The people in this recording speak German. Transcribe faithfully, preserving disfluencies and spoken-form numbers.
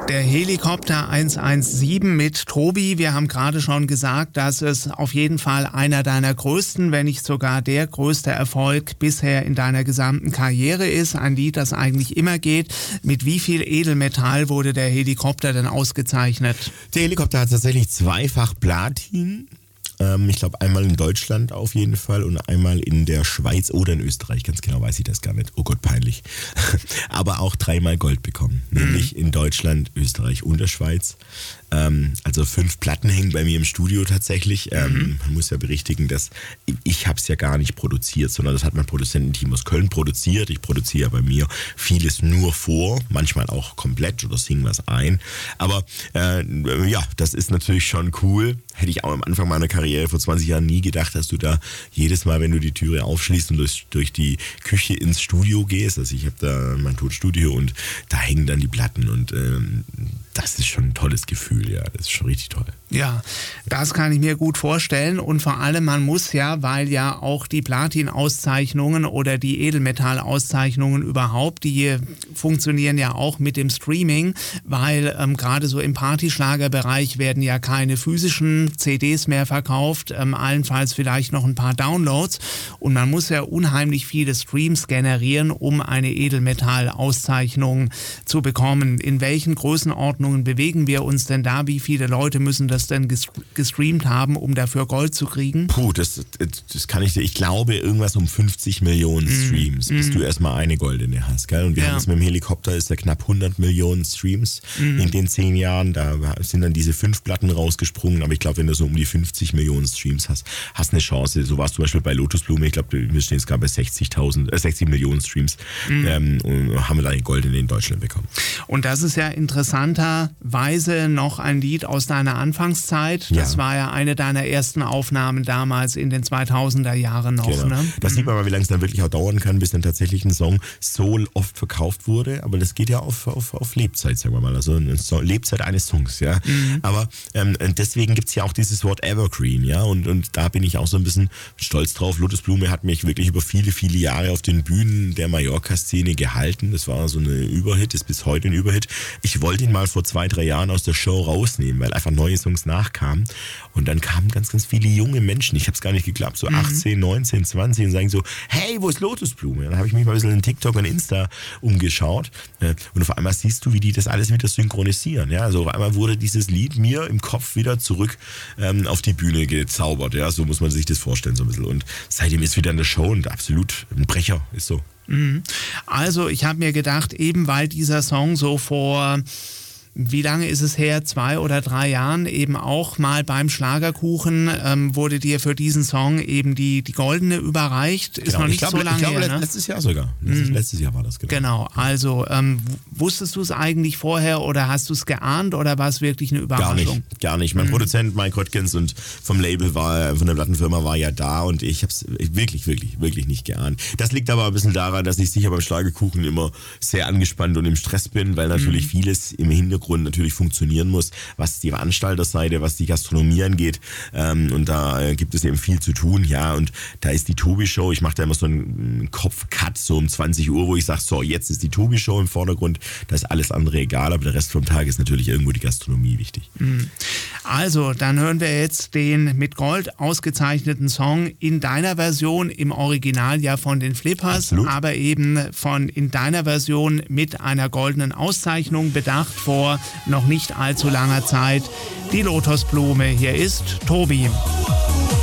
Der Helikopter eins eins sieben mit Tobi. Wir haben gerade schon gesagt, dass es auf jeden Fall einer deiner größten, wenn nicht sogar der größte Erfolg bisher in deiner gesamten Karriere ist. Ein Lied, das eigentlich immer geht. Mit wie viel Edelmetall wurde der Helikopter denn ausgezeichnet? Der Helikopter hat tatsächlich zweifach Platin. Ich glaube einmal in Deutschland auf jeden Fall und einmal in der Schweiz oder in Österreich. Ganz genau weiß ich das gar nicht. Oh Gott, peinlich. Aber auch dreimal Gold bekommen. Mhm. Nämlich in Deutschland, Österreich und der Schweiz. Ähm, also fünf Platten hängen bei mir im Studio tatsächlich. Ähm, mhm. Man muss ja berichtigen, dass ich habe es ja gar nicht produziert, sondern das hat mein Produzententeam aus Köln produziert. Ich produziere ja bei mir vieles nur vor, manchmal auch komplett oder singe was ein. Aber äh, ja, das ist natürlich schon cool. Hätte ich auch am Anfang meiner Karriere vor zwanzig Jahren nie gedacht, dass du da jedes Mal, wenn du die Türe aufschließt und durch, durch die Küche ins Studio gehst, also ich habe da mein Tonstudio und da hängen dann die Platten und ähm, das ist schon ein tolles Gefühl, ja, das ist schon richtig toll. Ja, das kann ich mir gut vorstellen und vor allem man muss ja, weil ja auch die Platin-Auszeichnungen oder die Edelmetall-Auszeichnungen überhaupt, die funktionieren ja auch mit dem Streaming, weil ähm, gerade so im Partyschlagerbereich werden ja keine physischen C Ds mehr verkauft, ähm, allenfalls vielleicht noch ein paar Downloads und man muss ja unheimlich viele Streams generieren, um eine Edelmetall-Auszeichnung zu bekommen. In welchen Größenordnungen bewegen wir uns denn da? Wie viele Leute müssen das denn gestreamt haben, um dafür Gold zu kriegen? Puh, das, das kann ich dir, ich glaube irgendwas um fünfzig Millionen Streams, mm. bis mm. du erstmal eine goldene hast, gell? Und wir ja. haben es mit dem Helikopter, ist ja knapp hundert Millionen Streams mm. in den zehn Jahren, da sind dann diese fünf Platten rausgesprungen, aber ich glaube, wenn du so um die fünfzig Millionen Streams hast, hast eine Chance. So war es zum Beispiel bei Lotusblume, ich glaube, wir stehen jetzt gerade bei sechzigtausend, äh, sechzig Millionen Streams mm. ähm, und haben wir dann eine goldene in Deutschland bekommen. Und das ist ja interessanterweise noch ein Lied aus deiner Anfangszeit. Das ja. war ja eine deiner ersten Aufnahmen damals in den zweitausender Jahren noch. Genau. Ne? Das sieht man mal, wie lange es dann wirklich auch dauern kann, bis dann tatsächlich ein Song so oft verkauft wurde. Aber das geht ja auf, auf, auf Lebzeit, sagen wir mal. Also eine Song, Lebzeit eines Songs, ja. Mhm. Aber ähm, deswegen gibt es ja auch dieses Wort Evergreen, ja. Und, und da bin ich auch so ein bisschen stolz drauf. Lotusblume hat mich wirklich über viele, viele Jahre auf den Bühnen der Mallorca-Szene gehalten. Das war so eine Überhit, ist bis heute ein Überhit. Ich wollte ihn mal vor zwei, drei Jahren aus der Show rausnehmen, weil einfach neue Songs nachkamen. Und dann kamen ganz, ganz viele junge Menschen, ich habe es gar nicht geglaubt, so mhm. achtzehn, neunzehn, zwanzig und sagen so, hey, wo ist Lotusblume? Dann habe ich mich mal ein bisschen in TikTok und Insta umgeschaut und auf einmal siehst du, wie die das alles wieder synchronisieren. Ja? Also auf einmal wurde dieses Lied mir im Kopf wieder zurück ähm, auf die Bühne gezaubert. Ja? So muss man sich das vorstellen so ein bisschen. Und seitdem ist wieder in der Show und absolut ein Brecher, ist so. Mhm. Also ich habe mir gedacht, eben weil dieser Song so vor... Wie lange ist es her? Zwei oder drei Jahren eben auch mal beim Schlagerkuchen ähm, wurde dir für diesen Song eben die, die Goldene überreicht. Ist genau. noch nicht glaub, so lange ich glaube, her, ne? Letztes Jahr sogar. Letztes, mm. letztes Jahr war das, genau. Genau, also ähm, wusstest du es eigentlich vorher oder hast du es geahnt oder war es wirklich eine Überraschung? Gar nicht, gar nicht. Mein mm. Produzent Mike Röttgens und vom Label war, von der Plattenfirma war ja da und ich habe es wirklich, wirklich, wirklich nicht geahnt. Das liegt aber ein bisschen daran, dass ich sicher beim Schlagerkuchen immer sehr angespannt und im Stress bin, weil natürlich mm. vieles im Hintergrund natürlich funktionieren muss, was die Veranstalterseite, was die Gastronomie angeht. Ähm, und da äh, gibt es eben viel zu tun. Ja, und da ist die Tobi-Show. Ich mache da immer so einen Kopf-Cut, so um zwanzig Uhr, wo ich sage, so, jetzt ist die Tobi-Show im Vordergrund. Da ist alles andere egal, aber der Rest vom Tag ist natürlich irgendwo die Gastronomie wichtig. Also, dann hören wir jetzt den mit Gold ausgezeichneten Song in deiner Version, im Original ja von den Flippers, Absolut. aber eben von in deiner Version mit einer goldenen Auszeichnung bedacht vor noch nicht allzu langer Zeit. Die Lotusblume. Hier ist Tobi.